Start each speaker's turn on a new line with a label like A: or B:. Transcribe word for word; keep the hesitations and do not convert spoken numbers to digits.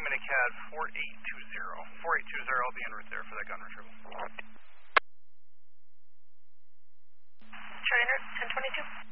A: Dominic had four eight two zero. four eight two zero, I'll be en route there for that gun retrieval.
B: Charlie ten twenty-two.